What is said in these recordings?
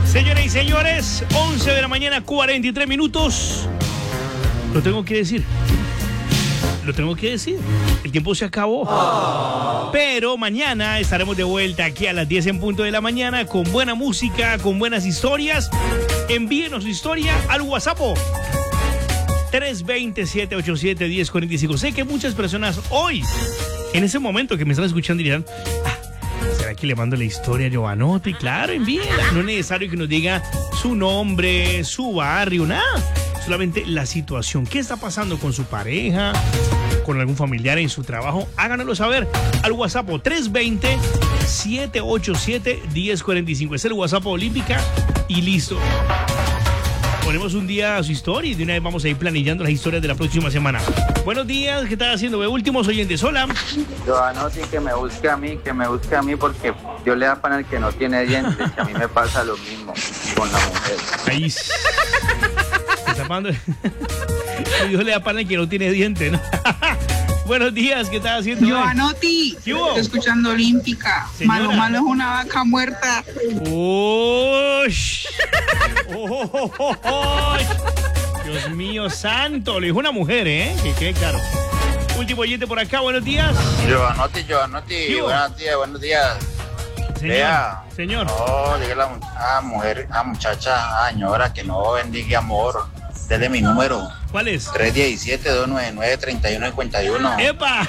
Señoras y señores, 11 de la mañana, 43 minutos. Lo tengo que decir. El tiempo se acabó. Pero mañana estaremos de vuelta aquí a las 10 en punto de la mañana con buena música, con buenas historias. Envíenos su historia al WhatsApp 320-787-1045. Sé que muchas personas hoy, en ese momento que me están escuchando, dirán: ¿será que le mando la historia a Giovanotti? Claro, envíela. No es necesario que nos diga su nombre, su barrio, nada. Solamente la situación. ¿Qué está pasando con su pareja? ¿Con algún familiar en su trabajo? Háganoslo saber al WhatsApp 320-787-1045. Es el WhatsApp Olímpica y listo. Ponemos un día a su historia y de una vez vamos a ir planillando las historias de la próxima semana. Buenos días, ¿qué estás haciendo? Últimos oyentes, hola. Giovanotti, que me busque a mí porque yo le da pan al que no tiene dientes, que a mí me pasa lo mismo con la mujer. Ahí está tapando. Dios le da pan al que no tiene dientes, ¿no? Buenos días, ¿qué estás haciendo? Giovanotti, estoy escuchando Olímpica. Señora. Malo es una vaca muerta. Dios mío santo, le dijo una mujer, ¿eh? Que quede claro. Último oyente por acá, buenos días. Giovanotti, buenos días. Señor. No, dígale a mujer, a muchacha, a señora, que no bendiga amor. Dele mi número. ¿Cuál es? 317-299-3151. ¡Epa!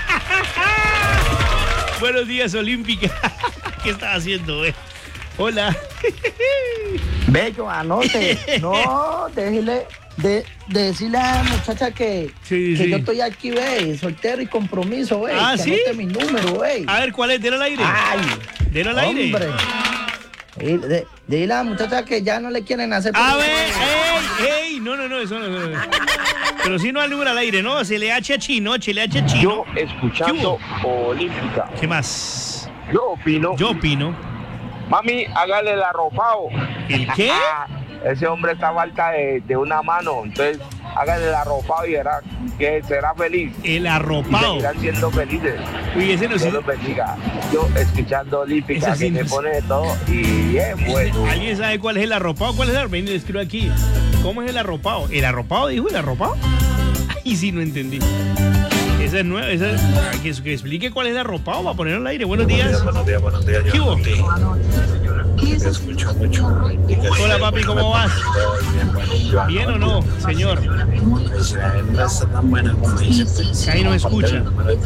Buenos días, Olímpica. ¿Qué estás haciendo, Hola. Bello, anote. No, decirle a la muchacha que yo estoy aquí, soltero y compromiso, que ¿sí? anote mi número, A ver, ¿cuál es? Delo al aire. Ay, delo al aire. Hombre. Dile a la muchacha que ya no le quieren hacer. A ver, no, eso no. Pero si no al número al aire, ¿no? Se le hace chino. Yo escuchando Olímpica. ¿Qué más? Yo opino. Mami, hágale el arropado. ¿El qué? Ese hombre está falta de una mano, entonces hágale el arropado y verá que será feliz. El arropado. Y seguirán siendo felices. Uy, ese no Dios los bendiga. Yo escuchando Olímpica, que me pone de todo y es bueno. ¿Alguien sabe cuál es el arropado? ¿Cuál es el arropado? Ven y le escribo aquí. ¿Cómo es el arropado? ¿El arropado? ¿Dijo el arropado? Ay, sí, no entendí. Esa es nueva, que explique cuál es el arropado para ponerlo al aire. Buenos días. ¿Qué hubo? Te escucho mucho. Hola, papi, ¿cómo vas? ¿Bien o no, señor? No está tan buena como dice. Ahí no me escucha.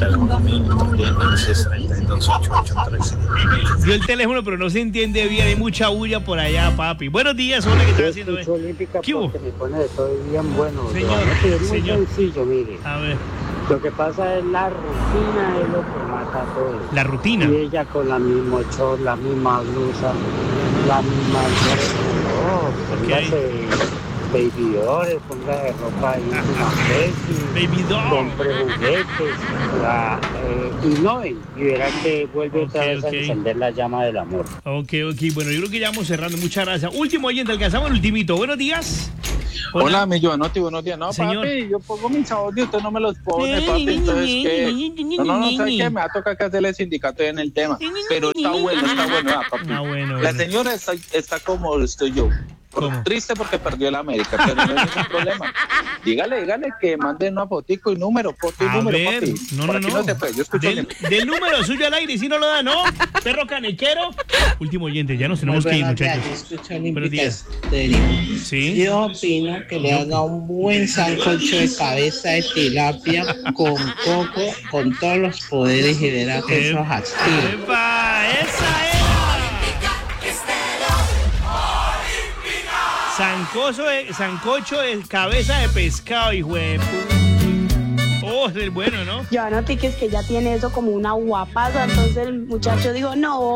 Dio el teléfono, pero no se entiende bien. Hay mucha bulla por allá, papi. Buenos días, hola, ¿qué estás haciendo? ¿Qué hubo? Me pone de todo bien bueno. Señor. Es muy sencillo, mire. A ver. Lo que pasa es la rutina, es lo que mata todo. ¿La rutina? Y ella con la misma short, la misma blusa, la misma... Póngase baby dolls, póngase ropa íntima, baby doll. Compre juguetes, y verán que vuelve otra vez a encender la llama del amor. Ok, bueno, yo creo que ya vamos cerrando. Muchas gracias. Último oyente, alcanzamos el ultimito. Buenos días. Hola, mi Giovanotti, buenos días. No, señor. Papi, yo pongo mis audios, usted no me los pone, papi. Entonces, ¿sabe qué? Me va a tocar que hacerle sindicato en el tema. Pero está bueno, papi. Bueno. La señora está como estoy yo. Triste porque perdió el América, pero no es ningún problema. Dígale que mande una fotico y número, foto y número, papi. No. Yo escucho del número suyo al aire, si no lo da, ¿no? Perro canequero. Último oyente, ya nos tenemos que ir, muchachos. Buenos días. ¿Sí? Yo opino que le haga un buen sancocho de cabeza de tilapia con coco, con todos los poderes y verá que eso activa. ¡Epa! ¡Esa era! Sancocho de cabeza de pescado, hijo de puta. Oh, es el bueno, ¿no? Giovanotti, que es que ya tiene eso como una guapaza, entonces el muchacho dijo, no.